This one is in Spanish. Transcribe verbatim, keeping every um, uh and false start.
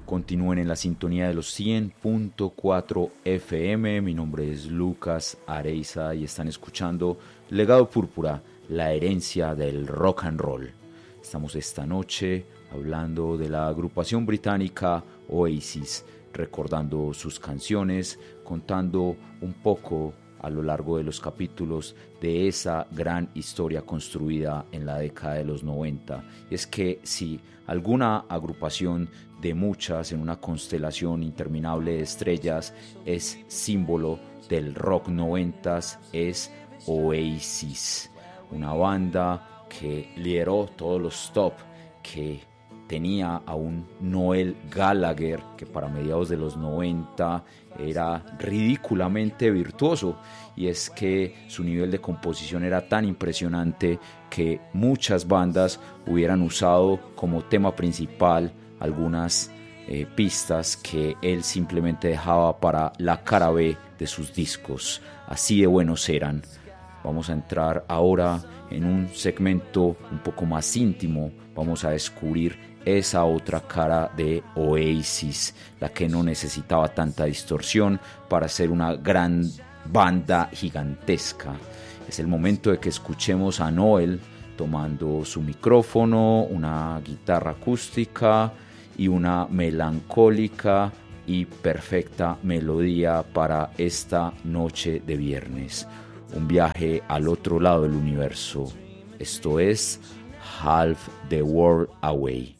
Continúen en la sintonía de los cien punto cuatro F M. Mi nombre es Lucas Areiza y están escuchando Legado Púrpura, la herencia del rock and roll. Estamos esta noche hablando de la agrupación británica Oasis, recordando sus canciones, contando un poco a lo largo de los capítulos de esa gran historia construida en la década de los noventa. Y es que si alguna agrupación de muchas en una constelación interminable de estrellas es símbolo del rock noventas, es Oasis, una banda que lideró todos los top, que tenía a un Noel Gallagher que para mediados de los noventa era ridículamente virtuoso, y es que su nivel de composición era tan impresionante que muchas bandas hubieran usado como tema principal algunas eh, pistas que él simplemente dejaba para la cara B de sus discos. Así de buenos eran. Vamos a entrar ahora en un segmento un poco más íntimo. Vamos a descubrir esa otra cara de Oasis, la que no necesitaba tanta distorsión para ser una gran banda gigantesca. Es el momento de que escuchemos a Noel tomando su micrófono, una guitarra acústica y una melancólica y perfecta melodía para esta noche de viernes. Un viaje al otro lado del universo. Esto es Half the World Away.